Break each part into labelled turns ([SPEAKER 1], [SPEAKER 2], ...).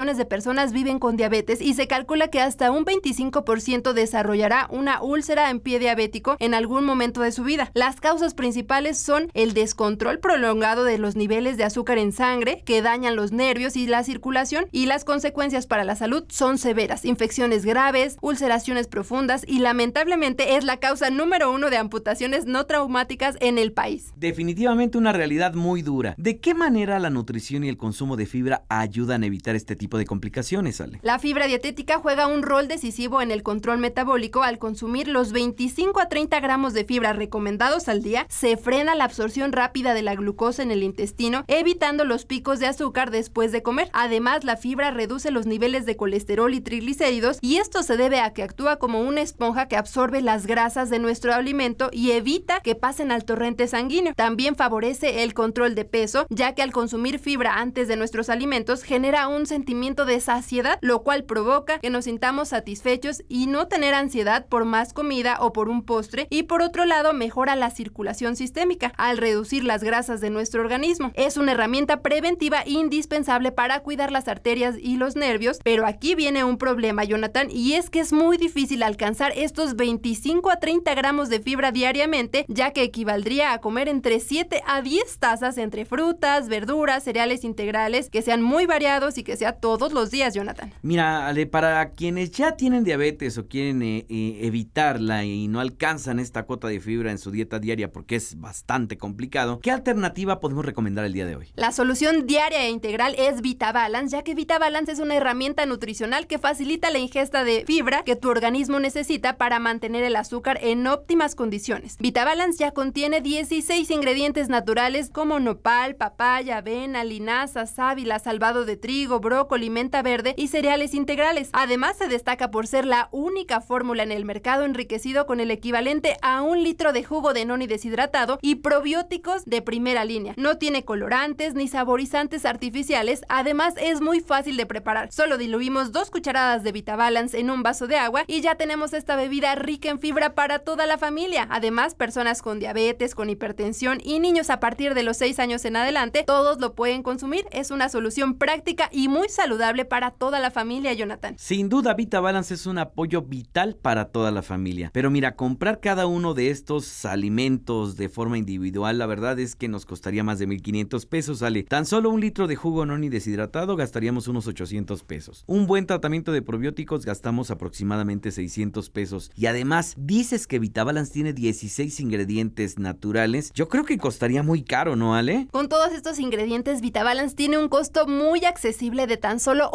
[SPEAKER 1] millones de personas viven con diabetes y se calcula que hasta un 25% desarrollará una úlcera en pie diabético en algún momento de su vida. Las causas principales son el descontrol prolongado de los niveles de azúcar en sangre, que dañan los nervios y la circulación, y las consecuencias para la salud son severas: infecciones graves, ulceraciones profundas, y lamentablemente es la causa número 1 de amputaciones no traumáticas en el país.
[SPEAKER 2] Definitivamente una realidad muy dura. ¿De qué manera la nutrición y el consumo de fibra ayudan a evitar este tipo de complicaciones, Ale?
[SPEAKER 1] La fibra dietética juega un rol decisivo en el control metabólico. Al consumir los 25 a 30 gramos de fibra recomendados al día, se frena la absorción rápida de la glucosa en el intestino, evitando los picos de azúcar después de comer. Además, la fibra reduce los niveles de colesterol y triglicéridos, y esto se debe a que actúa como una esponja que absorbe las grasas de nuestro alimento y evita que pasen al torrente sanguíneo. También favorece el control de peso, ya que al consumir fibra antes de nuestros alimentos genera un sentimiento de saciedad, lo cual provoca que nos sintamos satisfechos y no tener ansiedad por más comida o por un postre. Y por otro lado, mejora la circulación sistémica al reducir las grasas de nuestro organismo. Es una herramienta preventiva indispensable para cuidar las arterias y los nervios, pero aquí viene un problema, Jonathan, y es que es muy difícil alcanzar estos 25 a 30 gramos de fibra diariamente, ya que equivaldría a comer entre 7 a 10 tazas entre frutas, verduras, cereales integrales, que sean muy variados y que sea todos los días, Jonathan.
[SPEAKER 2] Mira, Ale, para quienes ya tienen diabetes o quieren evitarla y no alcanzan esta cuota de fibra en su dieta diaria porque es bastante complicado, ¿qué alternativa podemos recomendar el día de hoy?
[SPEAKER 1] La solución diaria e integral es VitaBalance, ya que VitaBalance es una herramienta nutricional que facilita la ingesta de fibra que tu organismo necesita para mantener el azúcar en óptimas condiciones. VitaBalance ya contiene 16 ingredientes naturales como nopal, papaya, avena, linaza, sábila, salvado de trigo, brócoli, menta verde y cereales integrales. Además, se destaca por ser la única fórmula en el mercado enriquecido con el equivalente a 1 litro de jugo de noni deshidratado y probióticos de primera línea. No tiene colorantes ni saborizantes artificiales. Además, es muy fácil de preparar. Solo diluimos 2 cucharadas de VitaBalance en un vaso de agua y ya tenemos esta bebida rica en fibra para toda la familia. Además, personas con diabetes, con hipertensión y niños a partir de los 6 años en adelante, todos lo pueden consumir. Es una solución práctica y muy saludable para toda la familia, Jonathan.
[SPEAKER 2] Sin duda, VitaBalance es un apoyo vital para toda la familia. Pero mira, comprar cada uno de estos alimentos de forma individual, la verdad es que nos costaría más de 1,500 pesos, Ale. Tan solo 1 litro de jugo noni deshidratado gastaríamos unos 800 pesos. Un buen tratamiento de probióticos gastamos aproximadamente 600 pesos. Y además, dices que VitaBalance tiene 16 ingredientes naturales. Yo creo que costaría muy caro, ¿no, Ale?
[SPEAKER 1] Con todos estos ingredientes, VitaBalance tiene un costo muy accesible de tan solo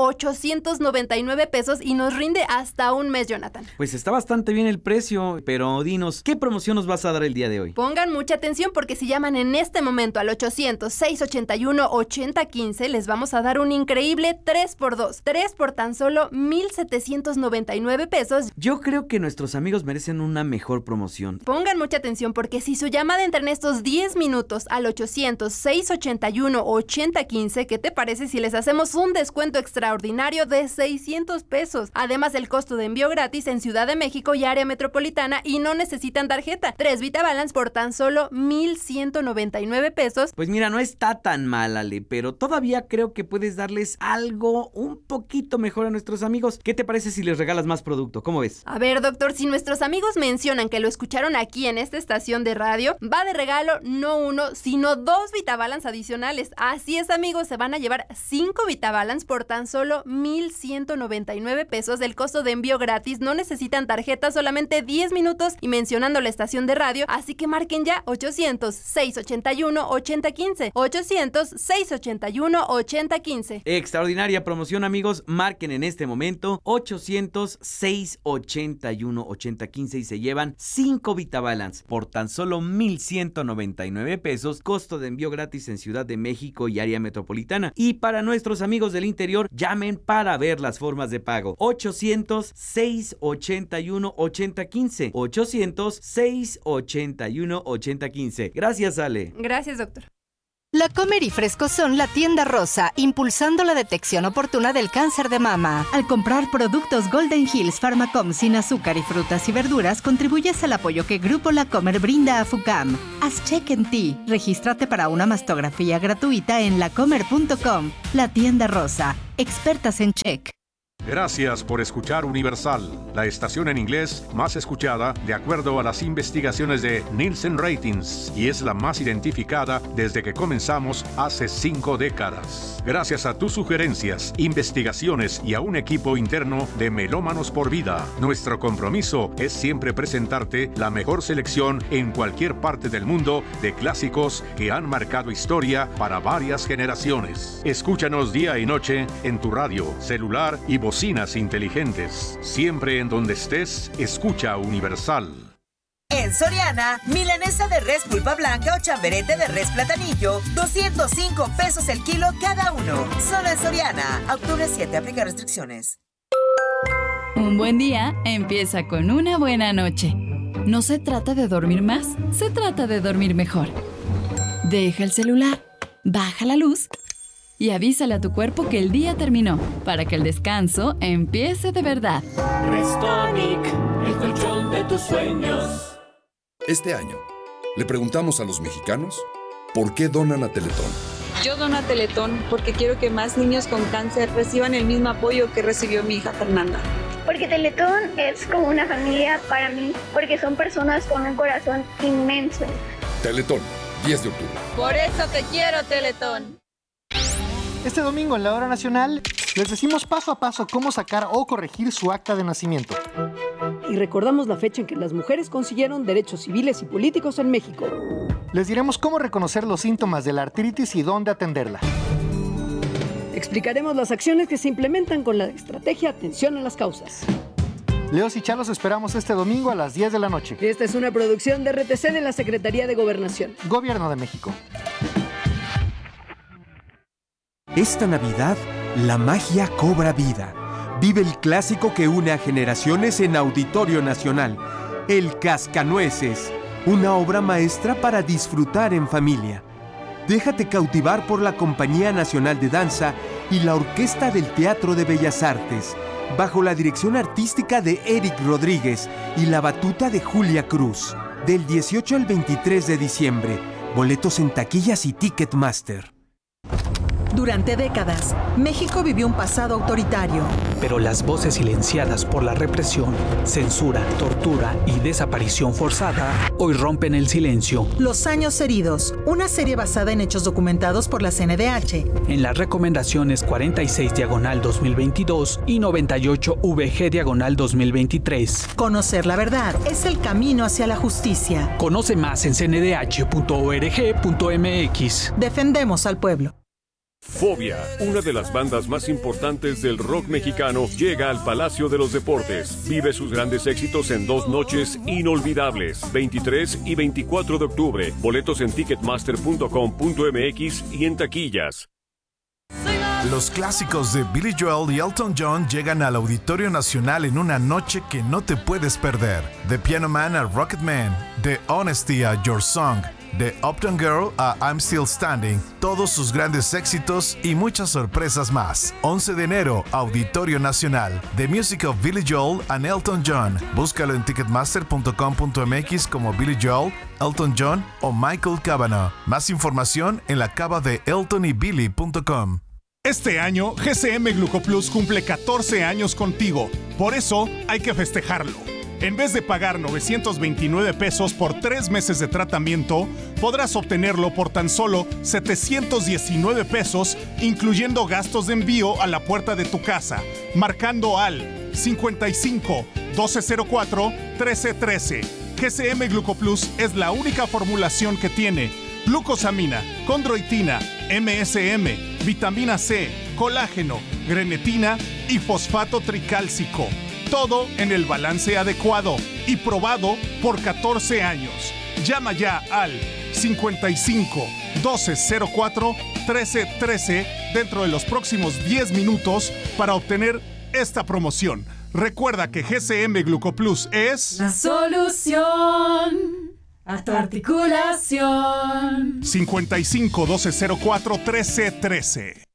[SPEAKER 1] 899 pesos y nos rinde hasta un mes, Jonathan.
[SPEAKER 2] Pues está bastante bien el precio, pero dinos, ¿qué promoción nos vas a dar el día de hoy?
[SPEAKER 1] Pongan mucha atención porque si llaman en este momento al 800-681-8015, les vamos a dar un increíble 3x2. 3 por tan solo 1,799 pesos.
[SPEAKER 2] Yo creo que nuestros amigos merecen una mejor promoción.
[SPEAKER 1] Pongan mucha atención porque si su llamada entra en estos 10 minutos al 800-681-8015, ¿qué te parece si les hacemos un descuento extraordinario de 600 pesos? Además, el costo de envío gratis en Ciudad de México y área metropolitana y no necesitan tarjeta. 3 VitaBalance por tan solo 1,199 pesos.
[SPEAKER 2] Pues mira, no está tan mal, Ale, pero todavía creo que puedes darles algo un poquito mejor a nuestros amigos. ¿Qué te parece si les regalas más producto? ¿Cómo ves?
[SPEAKER 1] A ver, doctor, si nuestros amigos mencionan que lo escucharon aquí en esta estación de radio, va de regalo no 1, sino 2 VitaBalance adicionales. Así es, amigos, se van a llevar 5 VitaBalance por tan solo 1,199 pesos. El costo de envío gratis, no necesitan tarjeta, solamente 10 minutos y mencionando la estación de radio. Así que marquen ya 800-681-8015. 800-681-8015.
[SPEAKER 2] Extraordinaria promoción, amigos. Marquen en este momento 800-681-8015 y se llevan 5 VitaBalance por tan solo 1,199 pesos. Costo de envío gratis en Ciudad de México y área metropolitana. Y para nuestros amigos del interior, llamen para ver las formas de pago. 800-681-8015. 800-681-8015. Gracias, Ale.
[SPEAKER 1] Gracias, doctor.
[SPEAKER 3] La Comer y Fresco son la tienda rosa, impulsando la detección oportuna del cáncer de mama. Al comprar productos Golden Hills Pharmacom sin azúcar y frutas y verduras, contribuyes al apoyo que Grupo La Comer brinda a FUCAM. Haz check en ti. Regístrate para una mastografía gratuita en lacomer.com. La tienda rosa. Expertas en check.
[SPEAKER 4] Gracias por escuchar Universal, la estación en inglés más escuchada de acuerdo a las investigaciones de Nielsen Ratings, y es la más identificada desde que comenzamos hace 5 décadas. Gracias a tus sugerencias, investigaciones y a un equipo interno de Melómanos por Vida, nuestro compromiso es siempre presentarte la mejor selección en cualquier parte del mundo de clásicos que han marcado historia para varias generaciones. Escúchanos día y noche en tu radio, celular y bocinas inteligentes. Siempre en donde estés, escucha Universal.
[SPEAKER 5] En Soriana, milanesa de res pulpa blanca o chamberete de res platanillo, 205 pesos el kilo cada uno. Solo en Soriana. A octubre 7, aplica restricciones.
[SPEAKER 6] Un buen día empieza con una buena noche. No se trata de dormir más, se trata de dormir mejor. Deja el celular, baja la luz y avísale a tu cuerpo que el día terminó, para que el descanso empiece de verdad.
[SPEAKER 7] Restonic, el colchón de tus sueños.
[SPEAKER 8] Este año, le preguntamos a los mexicanos por qué donan a Teletón.
[SPEAKER 9] Yo dono a Teletón porque quiero que más niños con cáncer reciban el mismo apoyo que recibió mi hija Fernanda.
[SPEAKER 10] Porque Teletón es como una familia para mí, porque son personas con un corazón inmenso.
[SPEAKER 8] Teletón, 10 de octubre.
[SPEAKER 9] Por eso te quiero, Teletón.
[SPEAKER 11] Este domingo en la Hora Nacional les decimos paso a paso cómo sacar o corregir su acta de nacimiento.
[SPEAKER 12] Y recordamos la fecha en que las mujeres consiguieron derechos civiles y políticos en México.
[SPEAKER 11] Les diremos cómo reconocer los síntomas de la artritis y dónde atenderla.
[SPEAKER 12] Explicaremos las acciones que se implementan con la estrategia Atención a las Causas.
[SPEAKER 11] Leos y Charlos esperamos este domingo a las 10 de la noche.
[SPEAKER 12] Esta es una producción de RTC de la Secretaría de Gobernación.
[SPEAKER 11] Gobierno de México.
[SPEAKER 13] Esta Navidad, la magia cobra vida. Vive el clásico que une a generaciones en Auditorio Nacional, El Cascanueces, una obra maestra para disfrutar en familia. Déjate cautivar por la Compañía Nacional de Danza y la Orquesta del Teatro de Bellas Artes, bajo la dirección artística de Eric Rodríguez y la batuta de Julia Cruz. Del 18 al 23 de diciembre, boletos en taquillas y Ticketmaster.
[SPEAKER 14] Durante décadas, México vivió un pasado autoritario.
[SPEAKER 15] Pero las voces silenciadas por la represión, censura, tortura y desaparición forzada hoy rompen el silencio.
[SPEAKER 14] Los años heridos, una serie basada en hechos documentados por la CNDH.
[SPEAKER 15] En las recomendaciones 46/2022 y 98VG/2023.
[SPEAKER 14] Conocer la verdad es el camino hacia la justicia.
[SPEAKER 15] Conoce más en cndh.org.mx.
[SPEAKER 14] Defendemos al pueblo.
[SPEAKER 16] Fobia, una de las bandas más importantes del rock mexicano, llega al Palacio de los Deportes. Vive sus grandes éxitos en 2 noches inolvidables, 23 y 24 de octubre. Boletos en ticketmaster.com.mx y en taquillas.
[SPEAKER 17] Los clásicos de Billy Joel y Elton John llegan al Auditorio Nacional en una noche que no te puedes perder. De Piano Man a Rocket Man, de Honesty a Your Song, de Uptown Girl a I'm Still Standing, todos sus grandes éxitos y muchas sorpresas más. 11 de enero, Auditorio Nacional. The Music of Billy Joel and Elton John. Búscalo en ticketmaster.com.mx como Billy Joel, Elton John o Michael Cavanaugh. Más información en la cava de eltonybilly.com.
[SPEAKER 18] Este año, GCM Glucoplus cumple 14 años contigo. Por eso, hay que festejarlo. En vez de pagar 929 pesos por 3 meses de tratamiento, podrás obtenerlo por tan solo 719 pesos, incluyendo gastos de envío a la puerta de tu casa, marcando al 55 1204 1313. GCM Glucoplus es la única formulación que tiene glucosamina, condroitina, MSM, vitamina C, colágeno, grenetina y fosfato tricálcico. Todo en el balance adecuado y probado por 14 años. Llama ya al 55 1204 1313 dentro de los próximos 10 minutos para obtener esta promoción. Recuerda que GCM Glucoplus es
[SPEAKER 6] la solución. A tu articulación.
[SPEAKER 18] 55 1204 1313.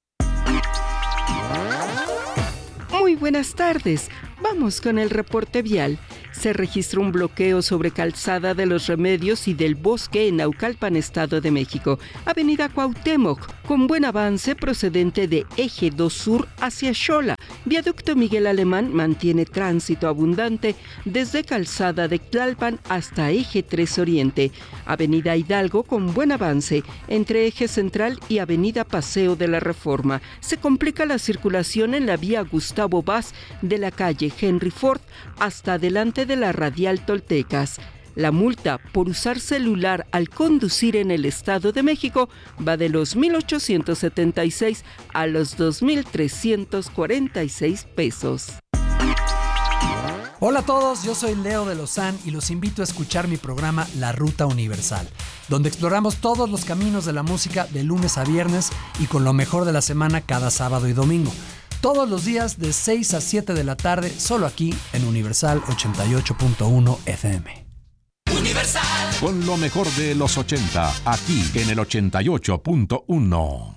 [SPEAKER 19] Muy buenas tardes. Vamos con el reporte vial. Se registró un bloqueo sobre Calzada de los Remedios y del Bosque en Naucalpan, Estado de México. Avenida Cuauhtémoc, con buen avance procedente de Eje 2 Sur hacia Xola. Viaducto Miguel Alemán mantiene tránsito abundante desde Calzada de Tlalpan hasta Eje 3 Oriente. Avenida Hidalgo con buen avance entre Eje Central y Avenida Paseo de la Reforma. Se complica la circulación en la vía Gustavo Vaz de la calle Henry Ford hasta adelante de la Radial Toltecas. La multa por usar celular al conducir en el Estado de México va de los 1,876 a los 2,346 pesos.
[SPEAKER 20] Hola a todos, yo soy Leo de Lozán y los invito a escuchar mi programa La Ruta Universal, donde exploramos todos los caminos de la música de lunes a viernes y con lo mejor de la semana cada sábado y domingo. Todos los días de 6 a 7 de la tarde, solo aquí en Universal 88.1 FM.
[SPEAKER 4] Universal. Con lo mejor de los 80, aquí en el 88.1.